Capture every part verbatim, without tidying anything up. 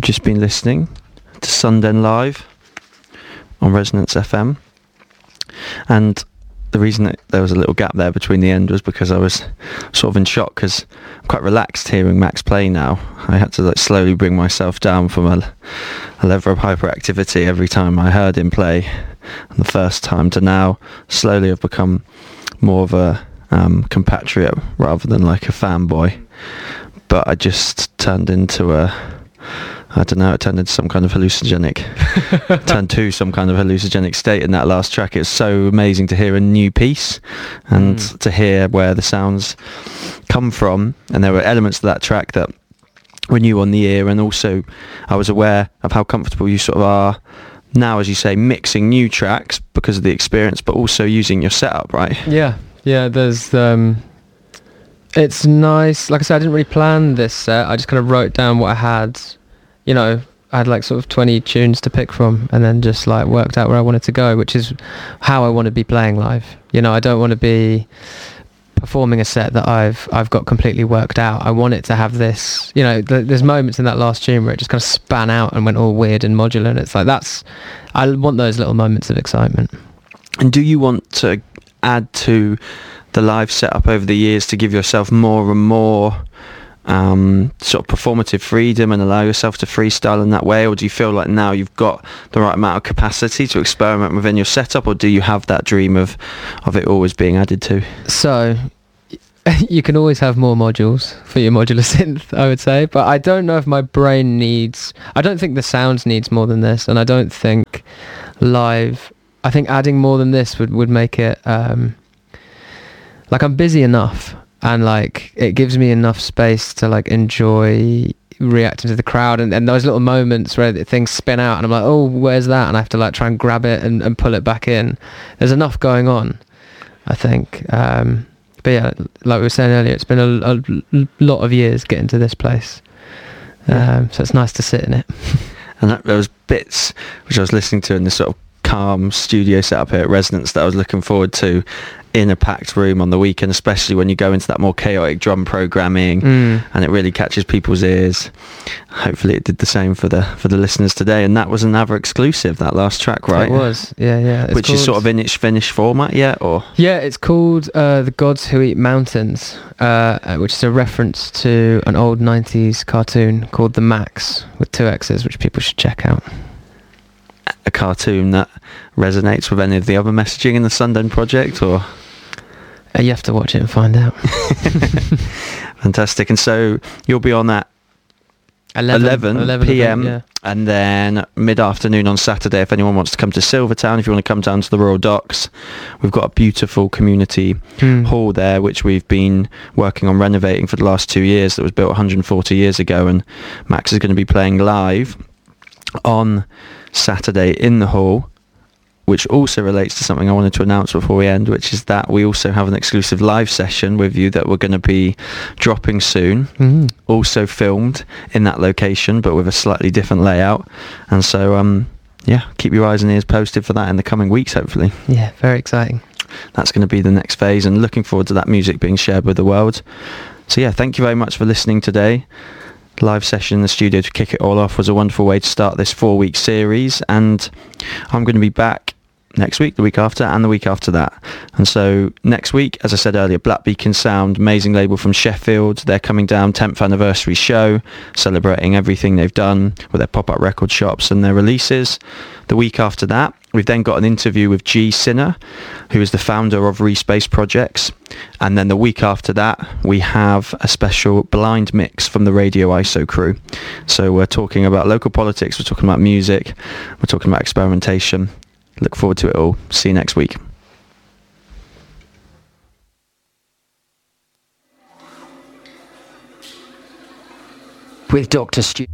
You've just been listening to Sunden Live on Resonance F M. And the reason that there was a little gap there between the end was because I was sort of in shock, because I'm quite relaxed hearing Max play now. I had to like slowly bring myself down from a, a level of hyperactivity every time I heard him play. And the first time to now slowly have become more of a um, compatriot rather than like a fanboy. But I just turned into a, I don't know, it turned into some kind of hallucinogenic, turned to some kind of hallucinogenic state in that last track. It was so amazing to hear a new piece and mm. to hear where the sounds come from. And there were elements of that track that were new on the ear. And also I was aware of how comfortable you sort of are now, as you say, mixing new tracks because of the experience, but also using your setup, right? Yeah, yeah, there's... Um It's nice. Like I said, I didn't really plan this set. I just kind of wrote down what I had. You know, I had like sort of twenty tunes to pick from, and then just like worked out where I wanted to go, which is how I want to be playing live. You know, I don't want to be performing a set that I've I've got completely worked out. I want it to have this, you know, th- there's moments in that last tune where it just kind of span out and went all weird and modular, and it's like, that's, I want those little moments of excitement. And do you want to add to the live setup over the years to give yourself more and more um, sort of performative freedom and allow yourself to freestyle in that way? Or do you feel like now you've got the right amount of capacity to experiment within your setup, or do you have that dream of, of it always being added to? So you can always have more modules for your modular synth, I would say, but I don't know if my brain needs, I don't think the sounds needs more than this, and I don't think live, I think adding more than this would, would make it... Um, like I'm busy enough, and like it gives me enough space to like enjoy reacting to the crowd, and, and those little moments where things spin out and I'm like, oh, where's that? And I have to like try and grab it and, and pull it back in. There's enough going on, I think. Um, but yeah, like we were saying earlier, it's been a, a lot of years getting to this place. Yeah. Um, so it's nice to sit in it. And that, there was bits which I was listening to in this sort of calm studio setup here at Resonance that I was looking forward to in a packed room on the weekend, especially when you go into that more chaotic drum programming mm. and it really catches people's ears. Hopefully it did the same for the for the listeners today, and that was another exclusive, that last track, right? It was, yeah, yeah. It's Which called... is sort of in its finished format yet, or? Yeah, it's called uh, The Gods Who Eat Mountains, uh, which is a reference to an old nineties cartoon called The Max, with two X's, which people should check out. A cartoon that resonates with any of the other messaging in the Sunden project, or? Uh, you have to watch it and find out. Fantastic. And so you'll be on that eleven p.m. yeah. and then mid-afternoon on Saturday if anyone wants to come to Silvertown. If you want to come down to the Royal Docks, we've got a beautiful community mm. hall there which we've been working on renovating for the last two years. That was built one hundred forty years ago, and Max is going to be playing live on Saturday in the hall, which also relates to something I wanted to announce before we end, which is that we also have an exclusive live session with you that we're going to be dropping soon, mm. also filmed in that location but with a slightly different layout. And so um yeah, keep your eyes and ears posted for that in the coming weeks, hopefully. Yeah, very exciting. That's going to be the next phase, and looking forward to that music being shared with the world. So yeah, thank you very much for listening today. Live session in the studio to kick it all off was a wonderful way to start this four-week series, and I'm going to be back next week, the week after, and the week after that. And so next week, as I said earlier, Black Beacon Sound, amazing label from Sheffield. They're coming down, tenth anniversary show, celebrating everything they've done with their pop-up record shops and their releases. The week after that, we've then got an interview with G. Sinner, who is the founder of Respace Projects. And then the week after that, we have a special blind mix from the Radio I S O crew. So we're talking about local politics, we're talking about music, we're talking about experimentation. Look forward to it all. See you next week. With Doctor Stu.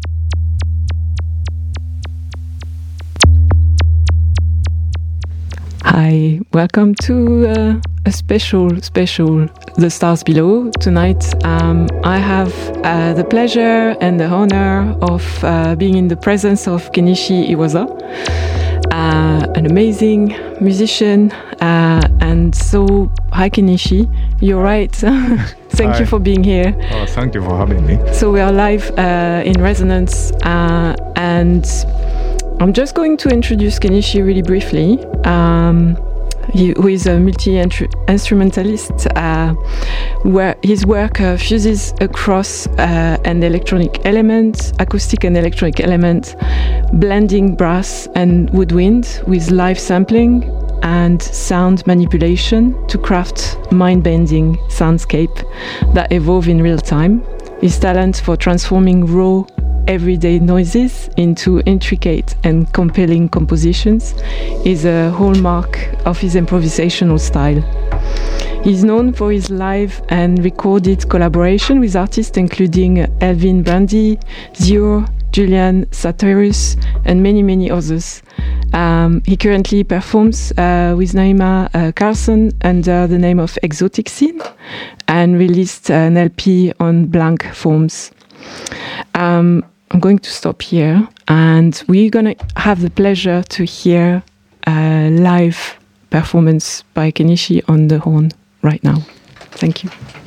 Hi, welcome to uh, a special, special The Stars Below. Tonight um, I have uh, the pleasure and the honor of uh, being in the presence of Kenichi Iwaza, uh, an amazing musician, uh, And so, hi Kenichi, you're right. Thank Hi. you for being here. Oh, thank you for having me. So we are live uh, in Resonance, uh, and I'm just going to introduce Kenichi really briefly, um, he, who is a multi-instrumentalist, uh, where his work uh, fuses across uh, an electronic element, acoustic and electronic element, blending brass and woodwind with live sampling and sound manipulation to craft mind-bending soundscape that evolve in real time. His talent for transforming raw, everyday noises into intricate and compelling compositions is a hallmark of his improvisational style. He's known for his live and recorded collaboration with artists including Elvin Brandy, Zero, Julian Sartorius, and many, many others. Um, he currently performs uh, with Naima uh, Carlson under the name of Exotic Scene and released an L P on Blank Forms. Um, I'm going to stop here, and we're going to have the pleasure to hear a live performance by Kenichi on the horn right now. Thank you.